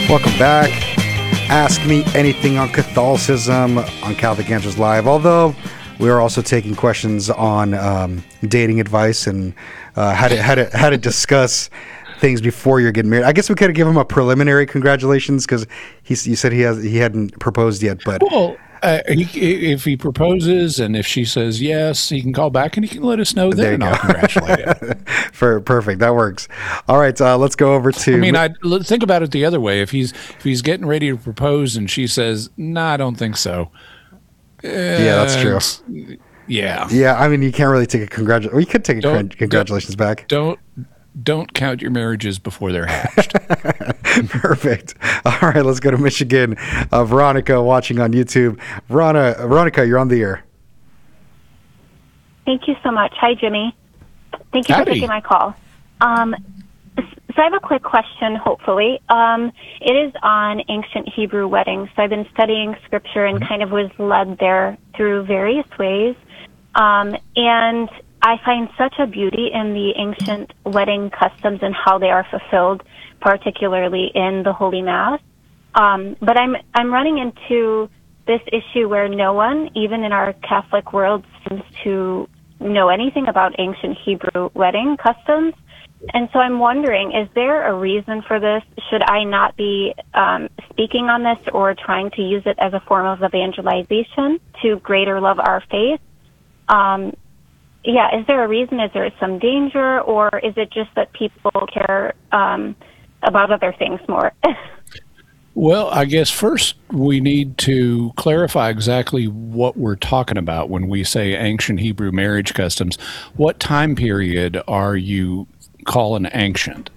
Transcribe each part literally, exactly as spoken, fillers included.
Welcome back. Ask Me Anything on Catholicism on Catholic Answers Live. Although we are also taking questions on um, dating advice and uh, how to how to how to discuss things before you're getting married. I guess we could have given him a preliminary congratulations because he you said he has he hadn't proposed yet, but. Well, Uh, he, if he proposes and if she says yes, he can call back and he can let us know then, and I'll congratulate him. For, perfect. That works. All right. Uh, let's go over to. I mean, I think about it the other way. If he's if he's getting ready to propose and she says, "No, nah, I don't think so." Uh, yeah, that's true. Yeah. Yeah. I mean, you can't really take a congratulations. Well, you could take a don't, congratulations don't, back. Don't. Don't count your marriages before they're hatched. Perfect. All right, let's go to Michigan. Uh, Veronica watching on YouTube. Verona, Veronica, you're on the air. Thank you so much. Hi, Jimmy. Thank you Howdy. for taking my call. Um, so I have a quick question, hopefully. Um, it is on ancient Hebrew weddings. So I've been studying scripture and kind of was led there through various ways. Um, and I find such a beauty in the ancient wedding customs and how they are fulfilled, particularly in the Holy Mass. Um, but I'm I'm running into this issue where no one, even in our Catholic world, seems to know anything about ancient Hebrew wedding customs. And so I'm wondering, is there a reason for this? Should I not be um, speaking on this or trying to use it as a form of evangelization to greater love our faith? Um, Yeah, is there a reason? Is there some danger, or is it just that people care um, about other things more? Well, I guess first we need to clarify exactly what we're talking about when we say ancient Hebrew marriage customs. What time period are you calling ancient?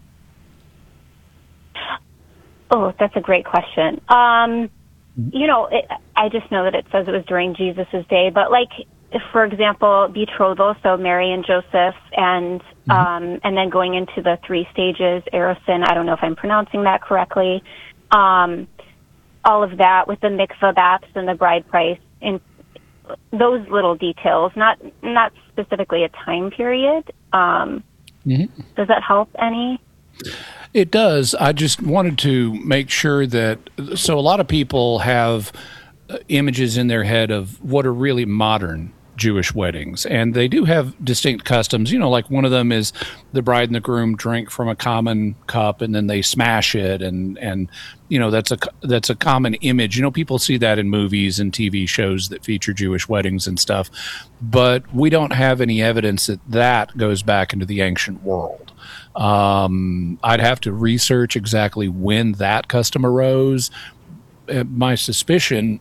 Oh, that's a great question. Um, you know, it, I just know that it says it was during Jesus' day, but like, for example, betrothal, so Mary and Joseph, and mm-hmm. um, and then going into the three stages, erosin, I don't know if I'm pronouncing that correctly, um, all of that with the mikvah baths and the bride price, and those little details, not not specifically a time period. Um, mm-hmm. Does that help any? It does. I just wanted to make sure that, so a lot of people have images in their head of what are really modern Jewish weddings, and they do have distinct customs. You know, like one of them is the bride and the groom drink from a common cup and then they smash it, and and you know that's a that's a common image. You know, people see that in movies and T V shows that feature Jewish weddings and stuff, but we don't have any evidence that that goes back into the ancient world. Um, I'd have to research exactly when that custom arose. Uh, my suspicion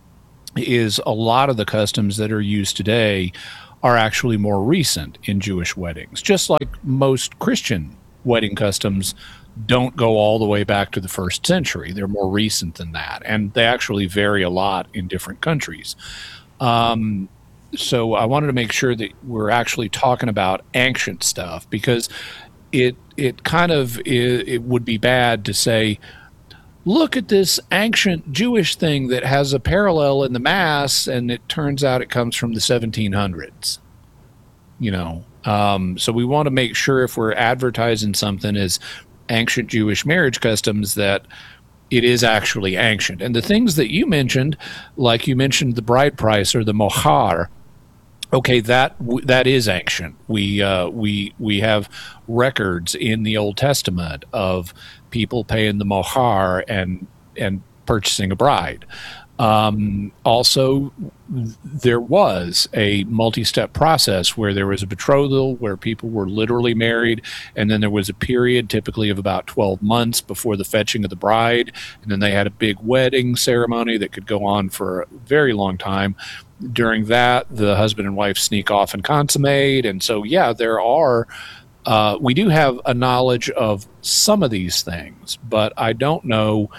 is a lot of the customs that are used today are actually more recent in Jewish weddings, just like most Christian wedding customs don't go all the way back to the first century. They're more recent than that, and they actually vary a lot in different countries. Um, so I wanted to make sure that we're actually talking about ancient stuff, because it it kind of it, it would be bad to say, look at this ancient Jewish thing that has a parallel in the Mass, and it turns out it comes from the seventeen hundreds. You know, um, so we want to make sure if we're advertising something as ancient Jewish marriage customs that it is actually ancient. And the things that you mentioned, like you mentioned the bride price or the mohar, okay, that that is ancient. We uh, we we have records in the Old Testament of people paying the mohar and and purchasing a bride. Um, also, there was a multi-step process where there was a betrothal, where people were literally married, and then there was a period typically of about twelve months before the fetching of the bride, and then they had a big wedding ceremony that could go on for a very long time. During that, the husband and wife sneak off and consummate, and so, yeah, there are Uh, we do have a knowledge of some of these things, but I don't know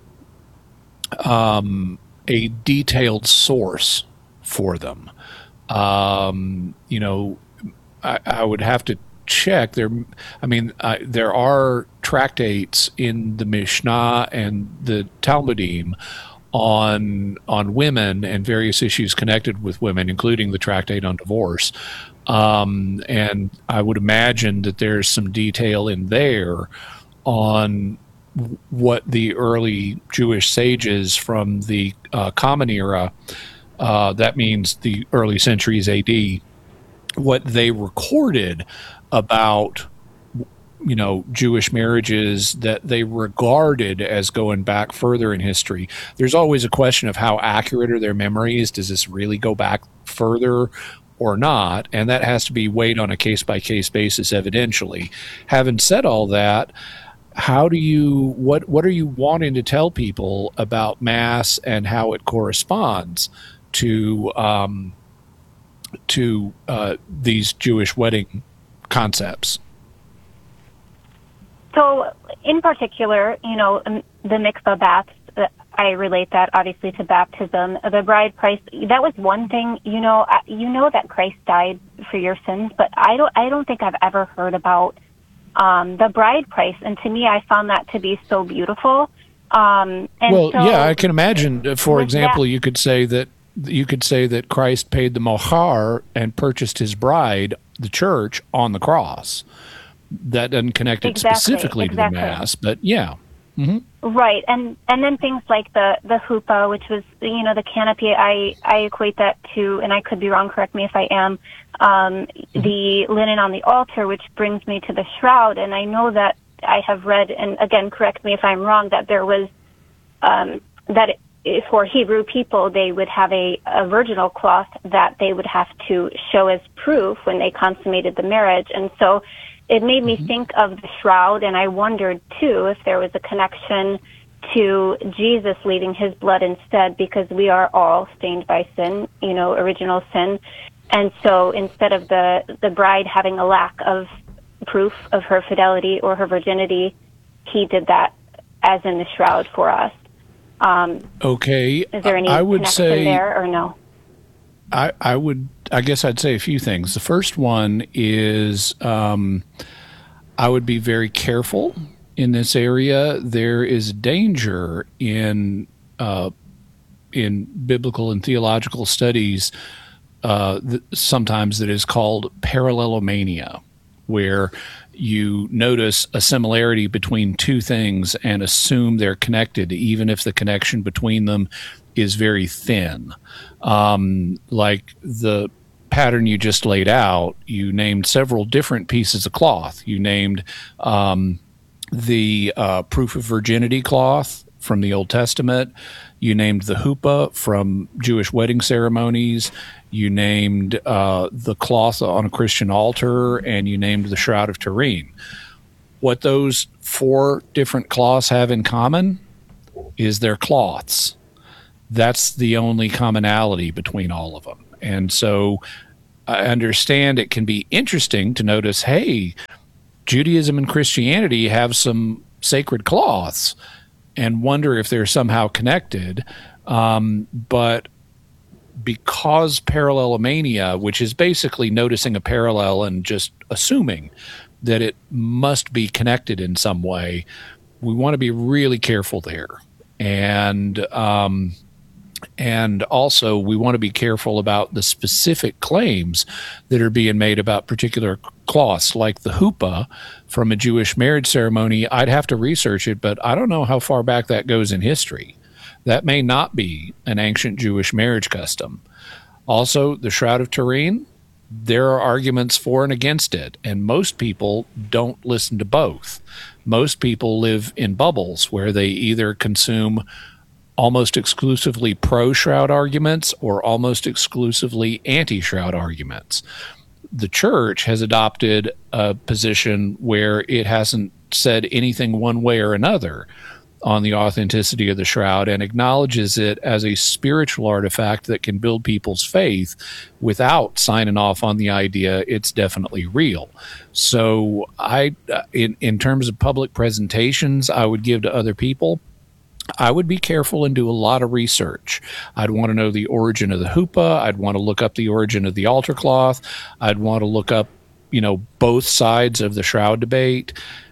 um, a detailed source for them. Um, you know, I, I would have to check. There, I mean, uh, there are tractates in the Mishnah and the Talmudim on on women and various issues connected with women, including the tractate on divorce. Um, and I would imagine that there's some detail in there on what the early Jewish sages from the uh, Common Era, uh, that means the early centuries A D, what they recorded about, you know, Jewish marriages that they regarded as going back further in history. There's always a question of how accurate are their memories. Does this really go back further or not? And that has to be weighed on a case-by-case basis evidentially. Having said all that, how do you, what, what are you wanting to tell people about Mass and how it corresponds to, um, to uh, these Jewish wedding concepts? So, in particular, you know, um, the mikvah baths, uh, I relate that obviously to baptism. The bride price, that was one thing. You know, I, you know that Christ died for your sins, but I don't. I don't think I've ever heard about um, the bride price. And to me, I found that to be so beautiful. Um, and well, so, yeah, I can imagine. For example, that, you could say that you could say that Christ paid the mohar and purchased his bride, the church, on the cross. That doesn't connect it exactly, specifically exactly. to the Mass, but yeah. Mm-hmm. Right, and and then things like the the huppah, which was, you know, the canopy. I I equate that to, and I could be wrong. Correct me if I am. Um, mm-hmm. The linen on the altar, which brings me to the shroud, and I know that I have read, and again, correct me if I'm wrong, that there was um, that it, for Hebrew people they would have a, a virginal cloth that they would have to show as proof when they consummated the marriage, and so. It made me mm-hmm. think of the shroud, and I wondered, too, if there was a connection to Jesus leaving his blood instead, because we are all stained by sin, you know, original sin. And so instead of the, the bride having a lack of proof of her fidelity or her virginity, he did that as in the shroud for us. Um, okay. Is there any I would connection say, there or no? I, I would, I guess I'd say a few things. The first one is um, I would be very careful in this area. There is danger in uh, in biblical and theological studies uh, th- sometimes that is called parallelomania, where you notice a similarity between two things and assume they're connected, even if the connection between them is very thin. Um, like the pattern you just laid out, you named several different pieces of cloth. You named um, the uh, proof of virginity cloth from the Old Testament. You named the huppah from Jewish wedding ceremonies. You named uh, the cloth on a Christian altar, and you named the Shroud of Turin. What those four different cloths have in common is they're cloths. That's the only commonality between all of them. And so I understand it can be interesting to notice, hey, Judaism and Christianity have some sacred cloths, and wonder if they're somehow connected. Um, but because parallelomania, which is basically noticing a parallel and just assuming that it must be connected in some way, we want to be really careful there. And um, and also we want to be careful about the specific claims that are being made about particular cloths, like the huppah from a Jewish marriage ceremony. I'd have to research it, but I don't know how far back that goes in history. That may not be an ancient Jewish marriage custom. Also, the Shroud of Turin, there are arguments for and against it, and most people don't listen to both. Most people live in bubbles where they either consume almost exclusively pro-shroud arguments or almost exclusively anti-shroud arguments. The church has adopted a position where it hasn't said anything one way or another on the authenticity of the shroud, and acknowledges it as a spiritual artifact that can build people's faith without signing off on the idea it's definitely real. So I, in, in terms of public presentations I would give to other people, I would be careful and do a lot of research. I'd want to know the origin of the huppah. I'd want to look up the origin of the altar cloth. I'd want to look up, you know, both sides of the shroud debate.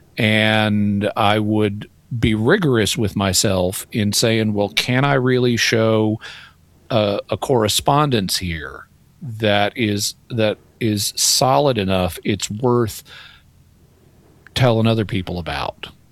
And I would be rigorous with myself in saying, well, can I really show a, a correspondence here that is that is solid enough it's worth telling other people about?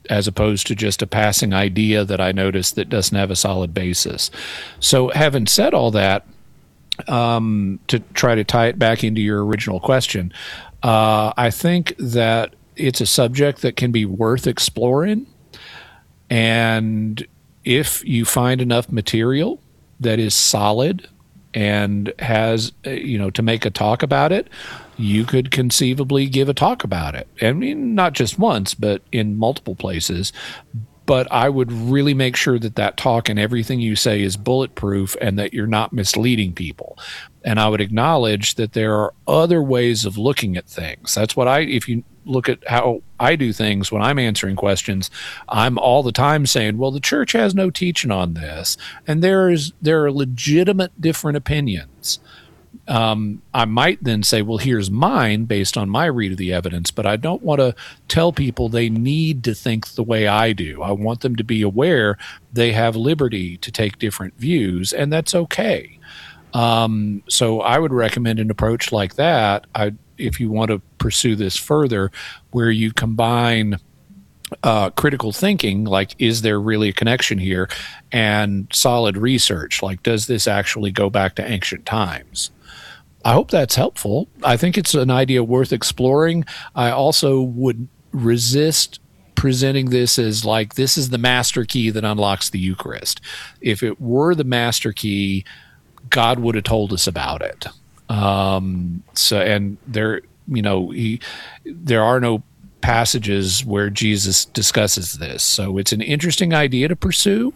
as opposed to just a passing idea that I noticed that doesn't have a solid basis. So having said all that, um, to try to tie it back into your original question, uh, I think that it's a subject that can be worth exploring. And if you find enough material that is solid and has, you know, to make a talk about it, you could conceivably give a talk about it. I mean, not just once, but in multiple places. But I would really make sure that that talk and everything you say is bulletproof and that you're not misleading people. And I would acknowledge that there are other ways of looking at things. That's what I, if you look at how I do things when I'm answering questions, I'm all the time saying, well, the church has no teaching on this. And there is, there are legitimate different opinions. Um, I might then say, well, here's mine based on my read of the evidence, but I don't want to tell people they need to think the way I do. I want them to be aware they have liberty to take different views, and that's okay. Um, so I would recommend an approach like that. I, if you want to pursue this further, where you combine uh, critical thinking, like, is there really a connection here, and solid research, like, does this actually go back to ancient times? I hope that's helpful. I think it's an idea worth exploring. I also would resist presenting this as like, this is the master key that unlocks the Eucharist. If it were the master key, God would have told us about it. Um, so, and there, you know, he, there are no passages where Jesus discusses this. So it's an interesting idea to pursue,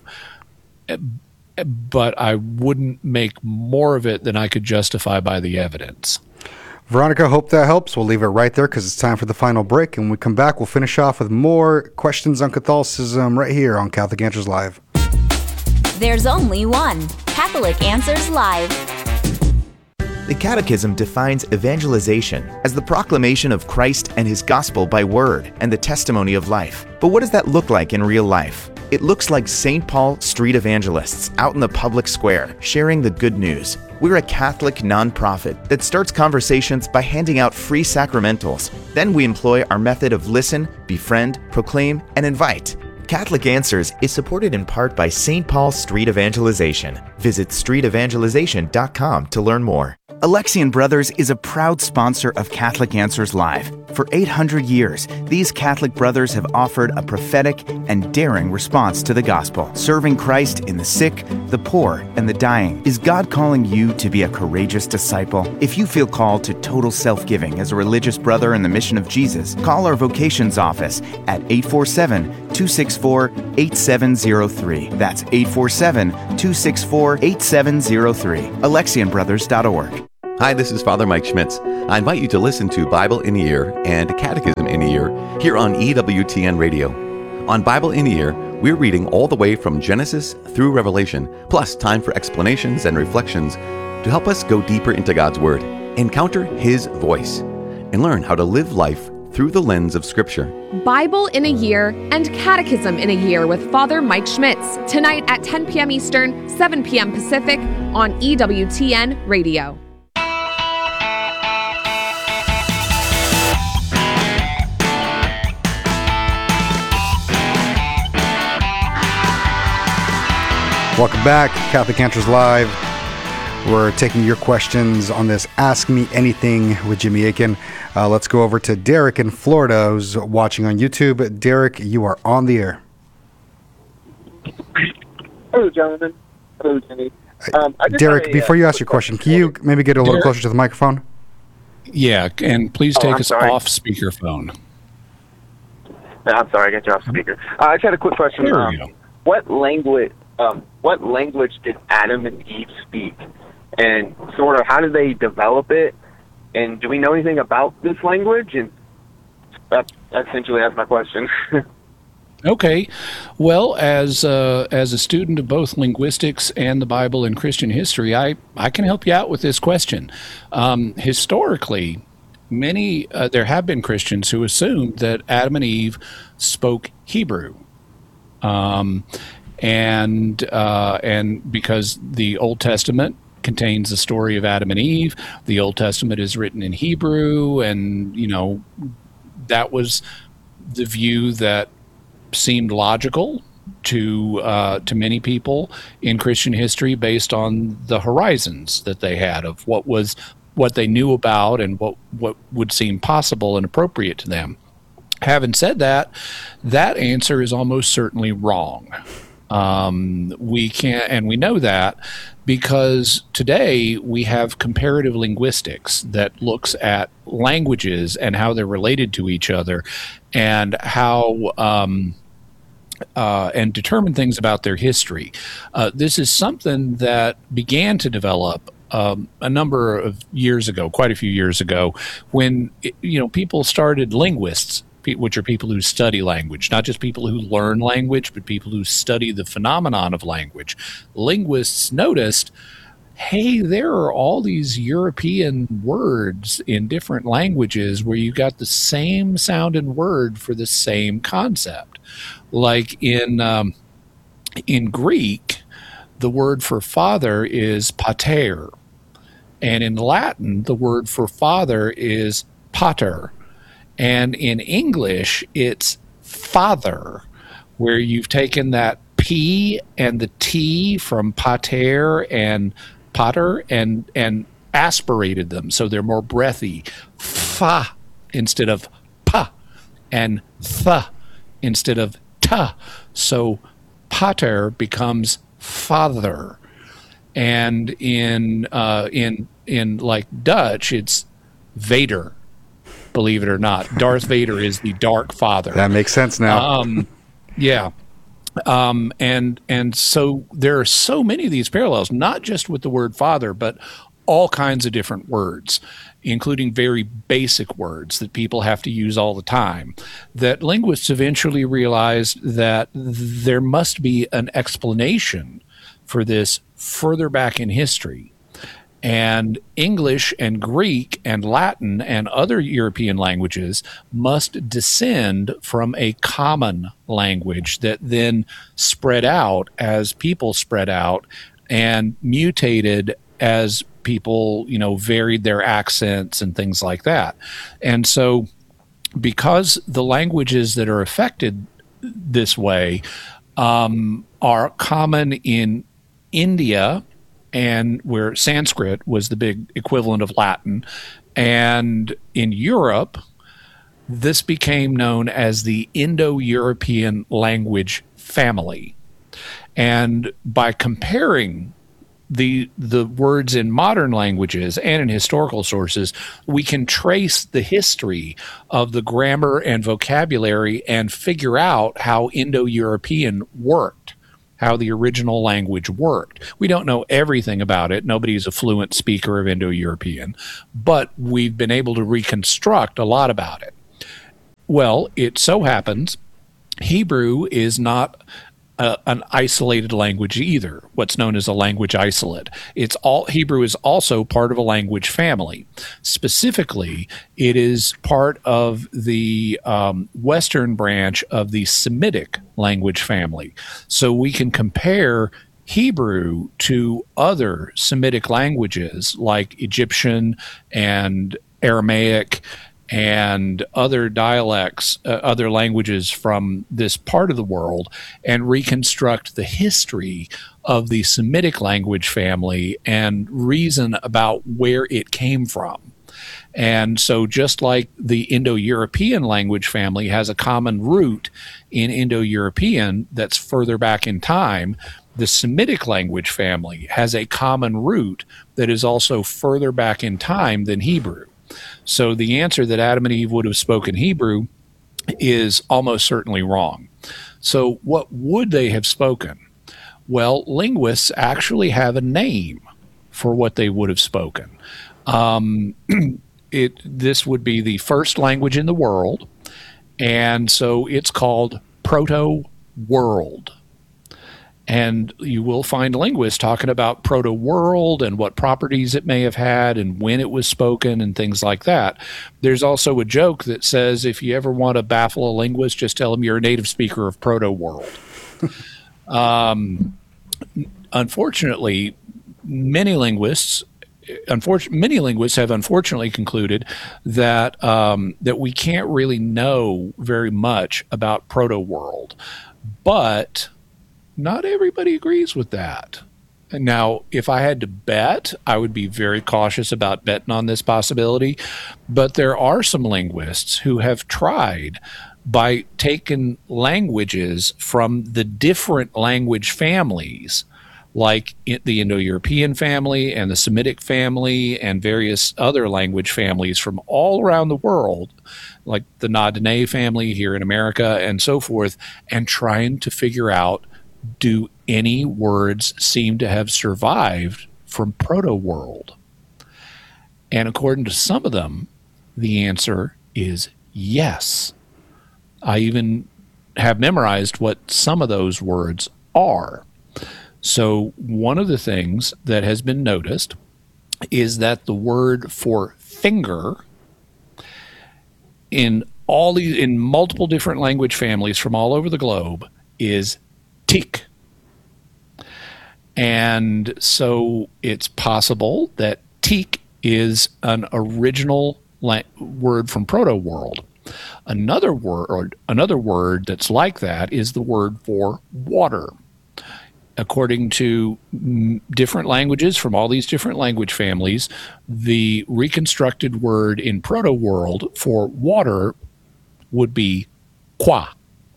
but I wouldn't make more of it than I could justify by the evidence. Veronica, hope that helps. We'll leave it right there because it's time for the final break. And when we come back, we'll finish off with more questions on Catholicism right here on Catholic Answers Live. There's only one Catholic Answers Live. The Catechism defines evangelization as the proclamation of Christ and His gospel by word and the testimony of life. But what does that look like in real life? It looks like Saint Paul street evangelists out in the public square sharing the good news. We're a Catholic nonprofit that starts conversations by handing out free sacramentals. Then we employ our method of listen, befriend, proclaim, and invite. Catholic Answers is supported in part by Saint Paul Street Evangelization. Visit street evangelization dot com to learn more. Alexian Brothers is a proud sponsor of Catholic Answers Live. For eight hundred years, these Catholic brothers have offered a prophetic and daring response to the gospel, serving Christ in the sick, the poor, and the dying. Is God calling you to be a courageous disciple? If you feel called to total self-giving as a religious brother in the mission of Jesus, call our vocations office at eight four seven, two six four, eight seven zero three. That's eight four seven, two six four, eight seven zero three. Alexian Brothers dot org. Hi, this is Father Mike Schmitz. I invite you to listen to Bible in a Year and Catechism in a Year here on E W T N Radio. On Bible in a Year, we're reading all the way from Genesis through Revelation, plus time for explanations and reflections to help us go deeper into God's Word, encounter His voice, and learn how to live life through the lens of Scripture. Bible in a Year and Catechism in a Year with Father Mike Schmitz, tonight at ten p.m. Eastern, seven p.m. Pacific on E W T N Radio. Welcome back, Catholic Answers Live. We're taking your questions on this Ask Me Anything with Jimmy Akin. Uh, let's go over to Derek in Florida, who's watching on YouTube. Derek, you are on the air. Hello, gentlemen. Hello, Jimmy. Um, I just Derek, a, before uh, you ask your question, can you maybe get a little Derek? closer to the microphone? Yeah, and please Oh, take I'm us sorry. off speakerphone. No, I'm sorry, I got you off speaker. Uh, I just had a quick question. There we Um, go. what language? Um, what language did Adam and Eve speak? And sort of, how did they develop it? And do we know anything about this language? And that essentially that's my question. Okay. Well, as uh, as a student of both linguistics and the Bible and Christian history, I, I can help you out with this question. Um, historically, many uh, there have been Christians who assumed that Adam and Eve spoke Hebrew. Um, and uh, and because the Old Testament contains the story of Adam and Eve, the Old Testament is written in Hebrew, and you know that was the view that seemed logical to uh, to many people in Christian history based on the horizons that they had of what was what they knew about and what, what would seem possible and appropriate to them. Having said that, that answer is almost certainly wrong. Um, we can't, and we know that because today we have comparative linguistics that looks at languages and how they're related to each other, and how um, uh, and determine things about their history. Uh, this is something that began to develop um, a number of years ago, quite a few years ago, when you know people started linguists, which are people who study language, not just people who learn language, but people who study the phenomenon of language. Linguists noticed, hey, there are all these European words in different languages where you got the same sounding word for the same concept. Like in um, in Greek, the word for father is pater, and in Latin, the word for father is pater. And in English, it's father, where you've taken that P and the T from pater and pater and and aspirated them so they're more breathy. Fa instead of pa, and th instead of ta. So pater becomes father. And in uh, in in like Dutch, it's Vader. Believe it or not, Darth Vader is the Dark Father. That makes sense now. Um, yeah, um, and and so there are so many of these parallels, not just with the word father, but all kinds of different words, including very basic words that people have to use all the time. That linguists eventually realized that there must be an explanation for this further back in history. And English and Greek and Latin and other European languages must descend from a common language that then spread out as people spread out and mutated as people, you know, varied their accents and things like that. And so because the languages that are affected this way um, are common in India, and where Sanskrit was the big equivalent of Latin, and in Europe, this became known as the Indo-European language family. And by comparing the the words in modern languages and in historical sources, we can trace the history of the grammar and vocabulary and figure out how Indo-European worked, how the original language worked. We don't know everything about it. Nobody's a fluent speaker of Indo-European, but we've been able to reconstruct a lot about it. Well, it so happens Hebrew is not a, an isolated language either, what's known as a language isolate. It's all Hebrew is also part of a language family. Specifically, it is part of the um, Western branch of the Semitic language family. So we can compare Hebrew to other Semitic languages like Egyptian and Aramaic and other dialects, uh, other languages from this part of the world, and reconstruct the history of the Semitic language family and reason about where it came from. And so just like the Indo-European language family has a common root in Indo-European that's further back in time, the Semitic language family has a common root that is also further back in time than Hebrew. So the answer that Adam and Eve would have spoken Hebrew is almost certainly wrong. So what would they have spoken? Well, linguists actually have a name for what they would have spoken. Um, it this would be the first language in the world, and so it's called Proto-World. And you will find linguists talking about proto-world and what properties it may have had and when it was spoken and things like that. There's also a joke that says if you ever want to baffle a linguist, just tell them you're a native speaker of proto-world. um, unfortunately, many linguists unfortunately, many linguists have unfortunately concluded that um, that we can't really know very much about proto-world, but not everybody agrees with that. Now, if I had to bet, I would be very cautious about betting on this possibility, but there are some linguists who have tried by taking languages from the different language families, like the Indo-European family and the Semitic family and various other language families from all around the world, like the Na-Dene family here in America and so forth, and trying to figure out, do any words seem to have survived from proto-world? And according to some of them, the answer is yes. I even have memorized what some of those words are. So one of the things that has been noticed is that the word for finger in all these, in multiple different language families from all over the globe is tik. And so it's possible that tik is an original la- word from proto-world. Another word, another word that's like that is the word for water. According to m- different languages from all these different language families, the reconstructed word in proto-world for water would be qua.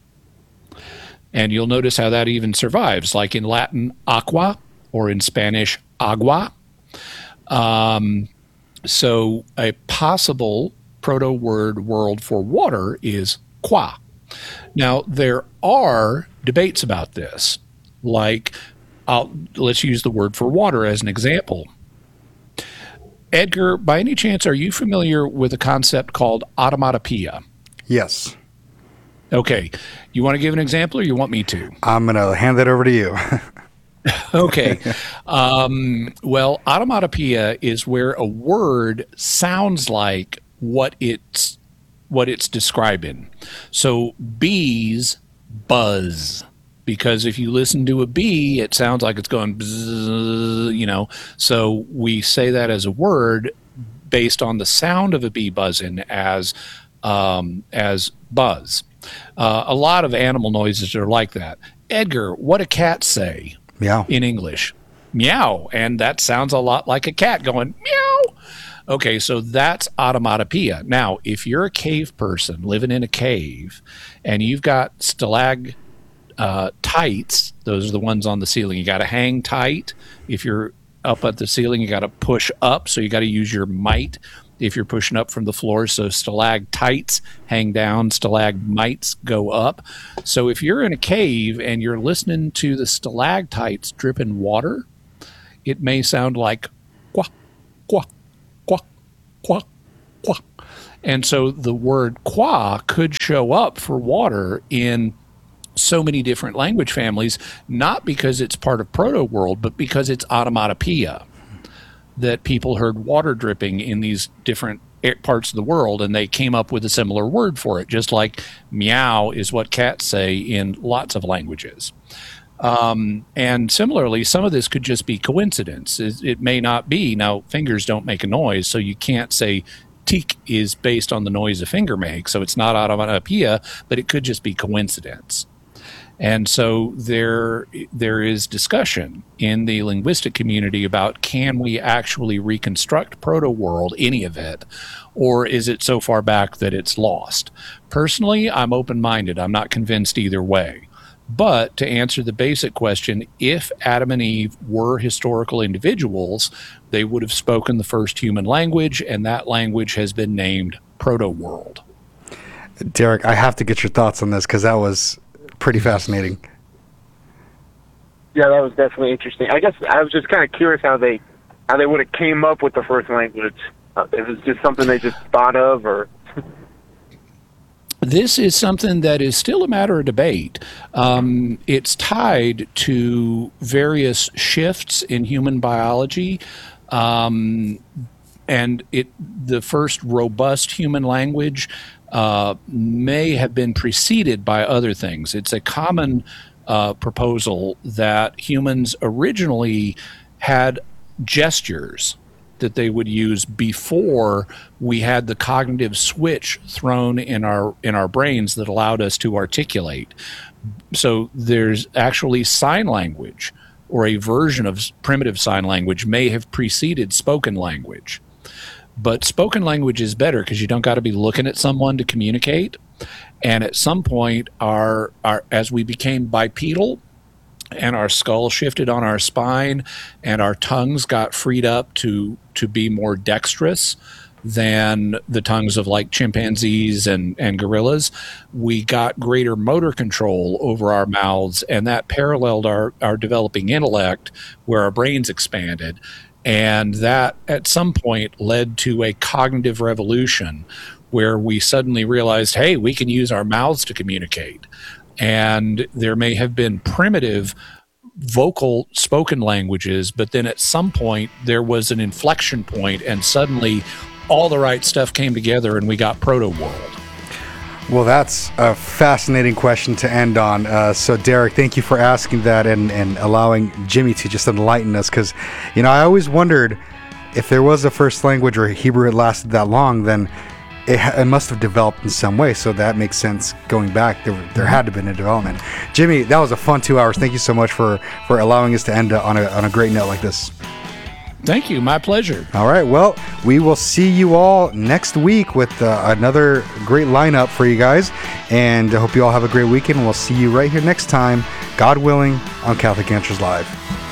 And you'll notice how that even survives, like in Latin, aqua, or in Spanish, agua. Um, so a possible proto-word world for water is qua. Now, there are debates about this. Like, I'll, let's use the word for water as an example. Edgar, by any chance, are you familiar with a concept called automatopoeia? Yes. Okay. You want to give an example, or you want me to? I'm going to hand that over to you. Okay. Um, well, automatopoeia is where a word sounds like what it's what it's describing. So bees buzz, because if you listen to a bee, it sounds like it's going bzzz, you know. So we say that as a word based on the sound of a bee buzzing as um, as buzz. Uh, a lot of animal noises are like that. Edgar, what do cats say? Meow. In English? Meow. And that sounds a lot like a cat going meow. Okay, so that's automatopoeia. Now, if you're a cave person living in a cave and you've got stalag uh, tights, those are the ones on the ceiling. You got to hang tight. If you're up at the ceiling, you got to push up, so you got to use your might if you're pushing up from the floor. So stalactites hang down, stalagmites go up. So if you're in a cave and you're listening to the stalactites dripping water, it may sound like quack, quack, quack, quack, quack. And so the word qua could show up for water in so many different language families, not because it's part of proto-world, but because it's automatopoeia, that people heard water dripping in these different parts of the world, and they came up with a similar word for it, just like meow is what cats say in lots of languages. Um, and similarly, some of this could just be coincidence. It, it may not be. Now, fingers don't make a noise, so you can't say tik is based on the noise a finger makes, so it's not automatopoeia, but it could just be coincidence. And so there there is discussion in the linguistic community about, can we actually reconstruct proto-world, any of it, or is it so far back that it's lost? Personally, I'm open-minded. I'm not convinced either way. But to answer the basic question, if Adam and Eve were historical individuals, they would have spoken the first human language, and that language has been named proto-world. Derek, I have to get your thoughts on this, because that was pretty fascinating. Yeah, that was definitely interesting. I guess I was just kind of curious how they how they would have came up with the first language. Uh, if it's just something they just thought of, or this is something that is still a matter of debate. Um, it's tied to various shifts in human biology, um, and it the first robust human language Uh, may have been preceded by other things. It's a common uh, proposal that humans originally had gestures that they would use before we had the cognitive switch thrown in our in our brains that allowed us to articulate. So there's actually sign language, or a version of primitive sign language may have preceded spoken language. But spoken language is better because you don't got to be looking at someone to communicate. And at some point, our, our as we became bipedal and our skull shifted on our spine and our tongues got freed up to, to be more dexterous than the tongues of like chimpanzees and, and gorillas, we got greater motor control over our mouths, and that paralleled our, our developing intellect where our brains expanded. And that at some point led to a cognitive revolution where we suddenly realized, hey, we can use our mouths to communicate. And there may have been primitive vocal spoken languages, but then at some point there was an inflection point, and suddenly all the right stuff came together and we got proto-world. Well, that's a fascinating question to end on. Uh, so, Derek, thank you for asking that and, and allowing Jimmy to just enlighten us. Because, you know, I always wondered if there was a first language or Hebrew had lasted that long, then it, it must have developed in some way. So that makes sense going back. There, there had to have been a development. Jimmy, that was a fun two hours. Thank you so much for, for allowing us to end on a, on a great note like this. Thank you. My pleasure. All right. Well, we will see you all next week with uh, another great lineup for you guys. And I hope you all have a great weekend. We'll see you right here next time, God willing, on Catholic Answers Live.